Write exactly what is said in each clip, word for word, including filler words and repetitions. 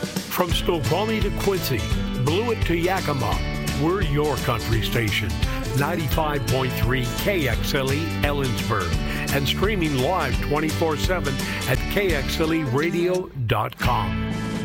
From Snoqualmie to Quincy, Blewett to Yakima, we're your country station. ninety-five point three K X L E Ellensburg and streaming live twenty-four seven at K X L E radio dot com.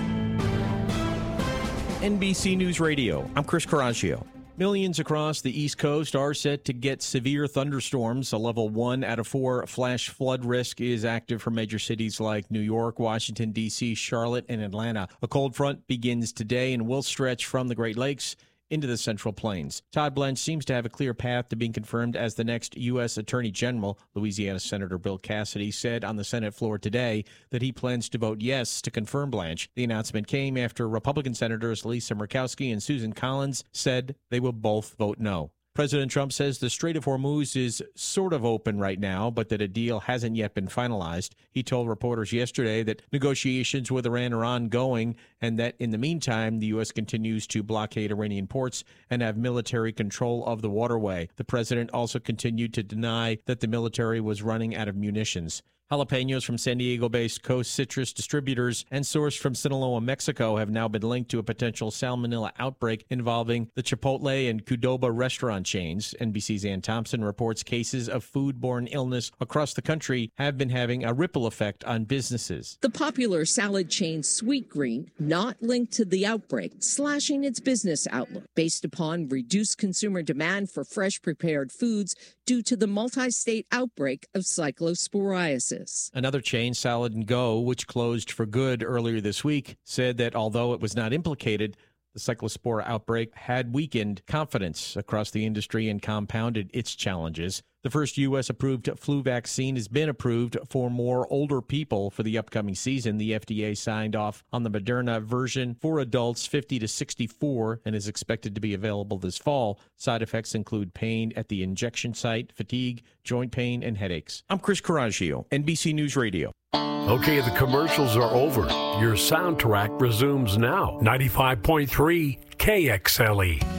N B C News Radio, I'm Chris Coraggio. Millions across the East Coast are set to get severe thunderstorms. A level one out of four flash flood risk is active for major cities like New York, Washington, D C, Charlotte, and Atlanta. A cold front begins today and will stretch from the Great Lakes into the Central Plains. Todd Blanche seems to have a clear path to being confirmed as the next U S Attorney General. Louisiana Senator Bill Cassidy said on the Senate floor today that he plans to vote yes to confirm Blanche. The announcement came after Republican Senators Lisa Murkowski and Susan Collins said they will both vote no. President Trump says the Strait of Hormuz is sort of open right now, but that a deal hasn't yet been finalized. He told reporters yesterday that negotiations with Iran are ongoing and that in the meantime, the U S continues to blockade Iranian ports and have military control of the waterway. The president also continued to deny that the military was running out of munitions. Jalapenos from San Diego-based Coast Citrus distributors and sourced from Sinaloa, Mexico, have now been linked to a potential salmonella outbreak involving the Chipotle and Qdoba restaurant chains. N B C's Ann Thompson reports cases of foodborne illness across the country have been having a ripple effect on businesses. The popular salad chain Sweetgreen, not linked to the outbreak, slashing its business outlook based upon reduced consumer demand for fresh prepared foods due to the multi-state outbreak of cyclosporiasis. Another chain, Salad and Go, which closed for good earlier this week, said that although it was not implicated, the cyclospora outbreak had weakened confidence across the industry and compounded its challenges. The first U S-approved flu vaccine has been approved for more older people for the upcoming season. The F D A signed off on the Moderna version for adults fifty to sixty-four and is expected to be available this fall. Side effects include pain at the injection site, fatigue, joint pain, and headaches. I'm Chris Coraggio, N B C News Radio. Okay, the commercials are over. Your soundtrack resumes now. ninety-five point three K X L E.